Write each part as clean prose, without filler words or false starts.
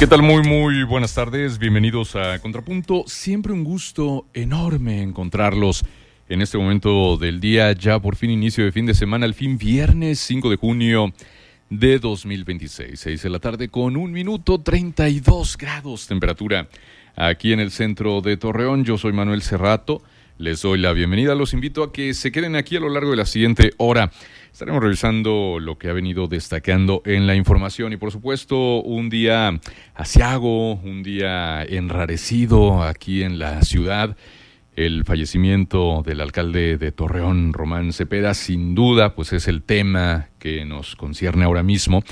¿Qué tal? Muy buenas tardes, bienvenidos a Contrapunto. Siempre un gusto enorme encontrarlos en este momento del día, ya por fin inicio de fin de semana, al fin viernes 5 de junio de 2026, 6 de la tarde con 1 minuto, 32 grados temperatura aquí en el centro de Torreón. Yo soy Manuel Cerrato, les doy la bienvenida, los invito a que se queden aquí a lo largo de la siguiente hora. Estaremos revisando lo que ha venido destacando en la información y, por supuesto, un día aciago, un día enrarecido aquí en la ciudad. El fallecimiento del alcalde de Torreón, Román Cepeda, sin duda, pues es el tema que nos concierne ahora mismo.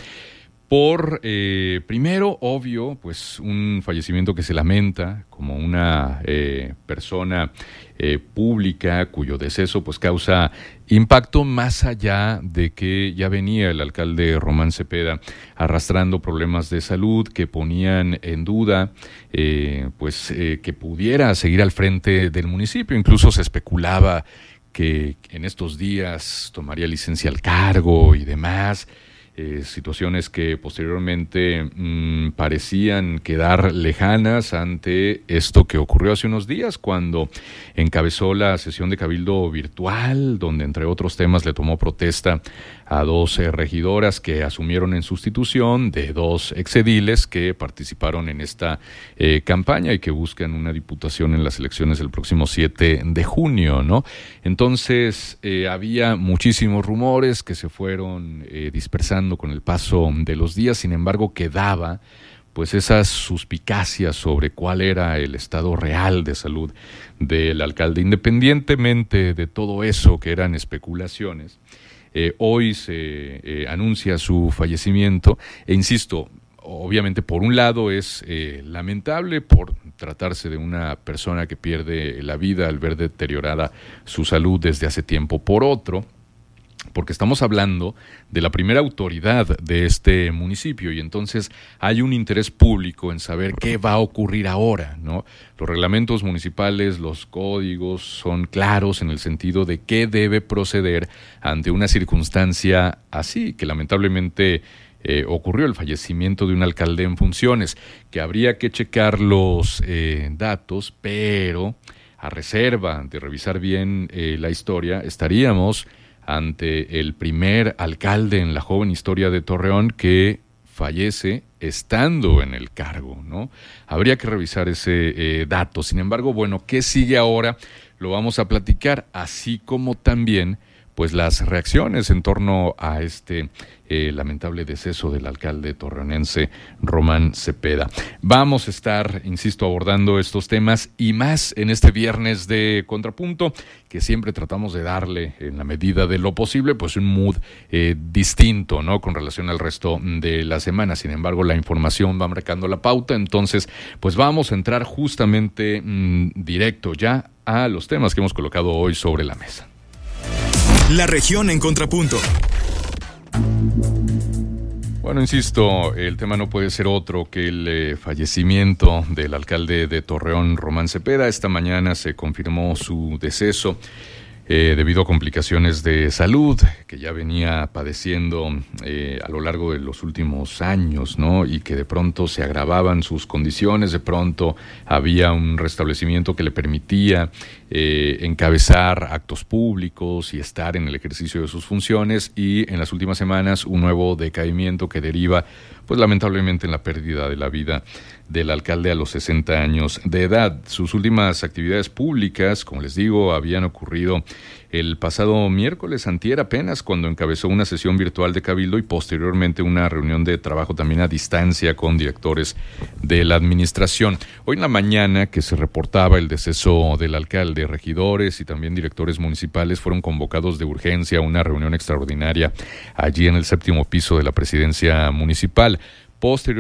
Primero, obvio, pues un fallecimiento que se lamenta como una persona pública cuyo deceso pues causa impacto más allá de que ya venía el alcalde Román Cepeda arrastrando problemas de salud que ponían en duda que pudiera seguir al frente del municipio. Incluso se especulaba que en estos días tomaría licencia al cargo y demás. Situaciones que posteriormente parecían quedar lejanas ante esto que ocurrió hace unos días cuando encabezó la sesión de cabildo virtual, donde entre otros temas le tomó protesta a 2 regidoras que asumieron en sustitución de 2 exediles que participaron en esta campaña y que buscan una diputación en las elecciones del próximo 7 de junio, ¿no? Entonces había muchísimos rumores que se fueron dispersando con el paso de los días. Sin embargo, quedaba pues esas suspicacias sobre cuál era el estado real de salud del alcalde. Independientemente de todo eso que eran especulaciones, hoy se anuncia su fallecimiento e insisto, obviamente por un lado es lamentable por tratarse de una persona que pierde la vida al ver deteriorada su salud desde hace tiempo. Por otro, porque estamos hablando de la primera autoridad de este municipio y entonces hay un interés público en saber qué va a ocurrir ahora, ¿no? Los reglamentos municipales, los códigos son claros en el sentido de qué debe proceder ante una circunstancia así, que lamentablemente ocurrió el fallecimiento de un alcalde en funciones, que habría que checar los datos, pero a reserva de revisar bien la historia, estaríamos ante el primer alcalde en la joven historia de Torreón que fallece estando en el cargo, ¿no? Habría que revisar ese dato. Sin embargo, bueno, ¿qué sigue ahora? Lo vamos a platicar, así como también pues las reacciones en torno a este lamentable deceso del alcalde torreonense Román Cepeda. Vamos a estar, insisto, abordando estos temas y más en este viernes de Contrapunto, que siempre tratamos de darle, en la medida de lo posible, pues un mood distinto, ¿no? Con relación al resto de la semana. Sin embargo, la información va marcando la pauta, entonces, pues vamos a entrar justamente directo ya a los temas que hemos colocado hoy sobre la mesa. La región en Contrapunto. Bueno, insisto, el tema no puede ser otro que el fallecimiento del alcalde de Torreón, Román Cepeda. Esta mañana se confirmó su deceso debido a complicaciones de salud que ya venía padeciendo a lo largo de los últimos años, ¿no? Y que de pronto se agravaban sus condiciones, de pronto había un restablecimiento que le permitía encabezar actos públicos y estar en el ejercicio de sus funciones, y en las últimas semanas un nuevo decaimiento que deriva pues lamentablemente en la pérdida de la vida del alcalde a los 60 años de edad. Sus últimas actividades públicas, como les digo, habían ocurrido el pasado miércoles, antier apenas, cuando encabezó una sesión virtual de cabildo y posteriormente una reunión de trabajo también a distancia con directores de la administración. Hoy en la mañana que se reportaba el deceso del alcalde, regidores y también directores municipales fueron convocados de urgencia a una reunión extraordinaria allí en el 7º piso de la presidencia municipal. Posteriormente